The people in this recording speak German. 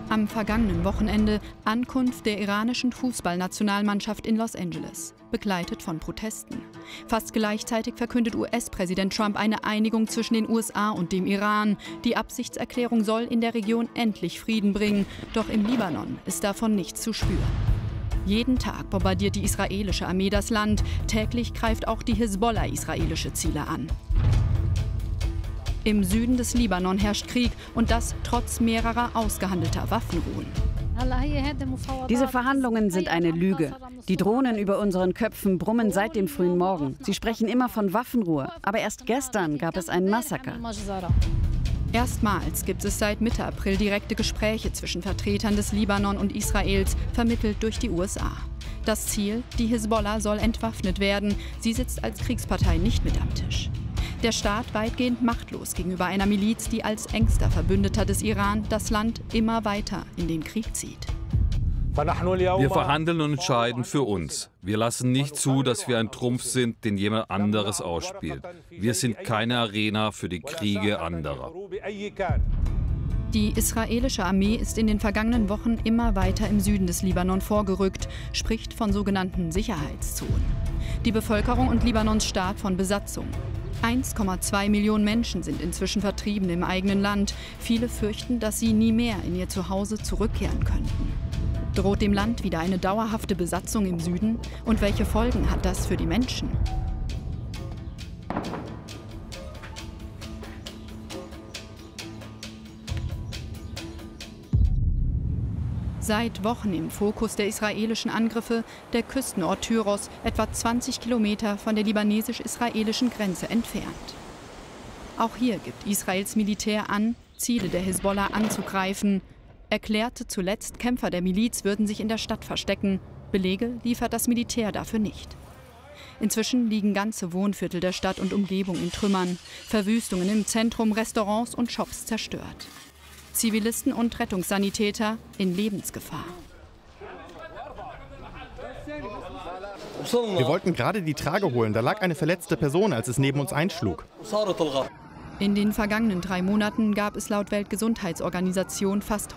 Am vergangenen Wochenende Ankunft der iranischen Fußballnationalmannschaft in Los Angeles, begleitet von Protesten. Fast gleichzeitig verkündet US-Präsident Trump eine Einigung zwischen den USA und dem Iran. Die Absichtserklärung soll in der Region endlich Frieden bringen, doch im Libanon ist davon nichts zu spüren. Jeden Tag bombardiert die israelische Armee das Land, täglich greift auch die Hisbollah israelische Ziele an. Im Süden des Libanon herrscht Krieg und das trotz mehrerer ausgehandelter Waffenruhen. Diese Verhandlungen sind eine Lüge. Die Drohnen über unseren Köpfen brummen seit dem frühen Morgen. Sie sprechen immer von Waffenruhe, aber erst gestern gab es ein Massaker. Erstmals gibt es seit Mitte April direkte Gespräche zwischen Vertretern des Libanon und Israels, vermittelt durch die USA. Das Ziel: die Hisbollah soll entwaffnet werden. Sie sitzt als Kriegspartei nicht mit am Tisch. Der Staat weitgehend machtlos gegenüber einer Miliz, die als engster Verbündeter des Iran das Land immer weiter in den Krieg zieht. Wir verhandeln und entscheiden für uns. Wir lassen nicht zu, dass wir ein Trumpf sind, den jemand anderes ausspielt. Wir sind keine Arena für die Kriege anderer. Die israelische Armee ist in den vergangenen Wochen immer weiter im Süden des Libanon vorgerückt, spricht von sogenannten Sicherheitszonen. Die Bevölkerung und Libanons Staat von Besatzung. 1,2 Millionen Menschen sind inzwischen vertrieben im eigenen Land. Viele fürchten, dass sie nie mehr in ihr Zuhause zurückkehren könnten. Droht dem Land wieder eine dauerhafte Besatzung im Süden? Und welche Folgen hat das für die Menschen? Seit Wochen im Fokus der israelischen Angriffe der Küstenort Tyros, etwa 20 Kilometer von der libanesisch-israelischen Grenze entfernt. Auch hier gibt Israels Militär an, Ziele der Hisbollah anzugreifen, erklärte zuletzt, Kämpfer der Miliz würden sich in der Stadt verstecken. Belege liefert das Militär dafür nicht. Inzwischen liegen ganze Wohnviertel der Stadt und Umgebung in Trümmern, Verwüstungen im Zentrum, Restaurants und Shops zerstört. Zivilisten und Rettungssanitäter in Lebensgefahr. Wir wollten gerade die Trage holen, da lag eine verletzte Person, als es neben uns einschlug. In den vergangenen 3 Monaten gab es laut Weltgesundheitsorganisation fast